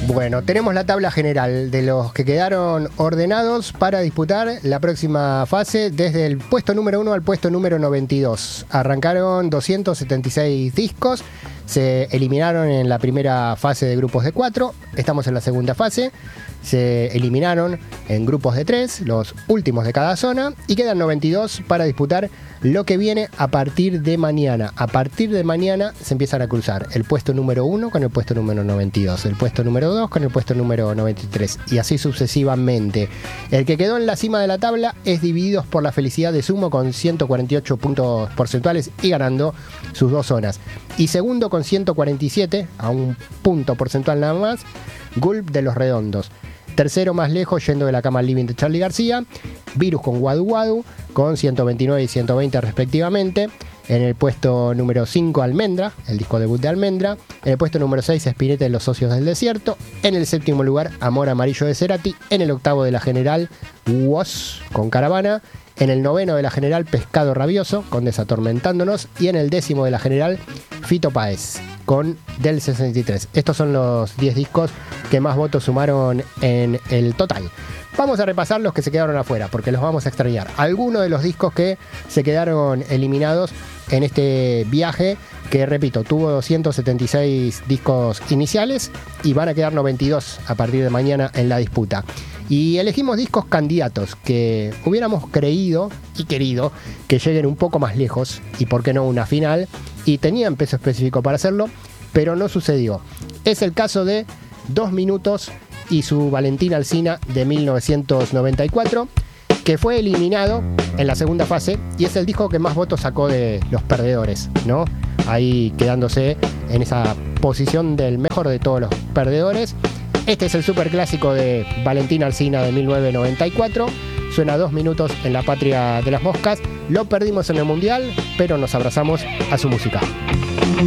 Bueno, tenemos la tabla general de los que quedaron ordenados para disputar la próxima fase desde el puesto número 1 al puesto número 92. Arrancaron 276 discos, se eliminaron en la primera fase de grupos de 4, estamos en la segunda fase, se eliminaron en grupos de 3, los últimos de cada zona, y quedan 92 para disputar lo que viene a partir de mañana. A partir de mañana se empiezan a cruzar el puesto número 1 con el puesto número 92, el puesto número 2 con el puesto número 93, y así sucesivamente. El que quedó en la cima de la tabla es Divididos por la Felicidad de Sumo con 148 puntos porcentuales y ganando sus dos zonas. Y segundo con 147, a un punto porcentual nada más, Gulp de Los Redondos. Tercero más lejos, yendo de la cama al living, de Charly García, Virus con Wadu Wadu, con 129 y 120 respectivamente. En el puesto número 5, Almendra, el disco debut de Almendra. En el puesto número 6, Espinete de Los Socios del Desierto. En el séptimo lugar, Amor Amarillo de Cerati. En el octavo de la general, Woz con Caravana. En el noveno de la general, Pescado Rabioso con Desatormentándonos. Y en el décimo de la general, Fito Páez con Del 63. Estos son los 10 discos que más votos sumaron en el total. Vamos a repasar los que se quedaron afuera, porque los vamos a extrañar. Algunos de los discos que se quedaron eliminados en este viaje, que repito, tuvo 276 discos iniciales y van a quedar 92 a partir de mañana en la disputa. Y elegimos discos candidatos que hubiéramos creído y querido que lleguen un poco más lejos, y por qué no una final, y tenían peso específico para hacerlo, pero no sucedió. Es el caso de 2 Minutos y su Valentín Alsina de 1994, que fue eliminado en la segunda fase, y es el disco que más votos sacó de los perdedores, ¿no? Ahí quedándose en esa posición del mejor de todos los perdedores. Este es el superclásico de Valentín Alsina de 1994. Suena 2 Minutos en la patria de las moscas. Lo perdimos en el mundial, pero nos abrazamos a su música.